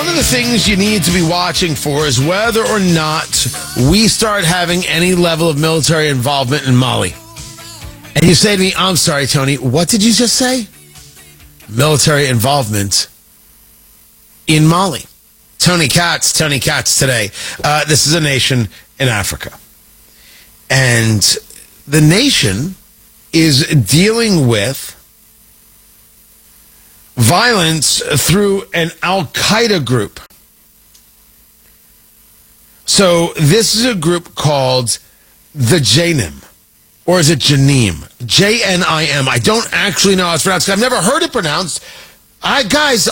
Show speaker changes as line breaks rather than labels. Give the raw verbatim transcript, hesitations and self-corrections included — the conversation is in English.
one of the things you need to be watching for is whether or not we start having any level of military involvement in Mali. And you say to me, I'm sorry, Tony, what did you just say? Military involvement in Mali. Tony Katz, Tony Katz today. Uh, this is a nation in Africa. And the nation is dealing with violence through an Al-Qaeda group. So this is a group called the Janim. Or is it Janim? J N I M. I don't actually know how it's pronounced. I've never heard it pronounced. I, guys,